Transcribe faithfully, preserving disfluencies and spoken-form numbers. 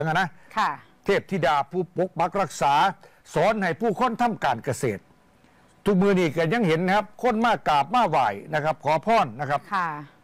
นะเทพธิดาผู้ปกปักรักษาสอนให้ผู้คนทำการเกษตรทุกมือนี่ก็ยังเห็นนะครับคนมากราบมาไหว้นะครับขอพรนะครับ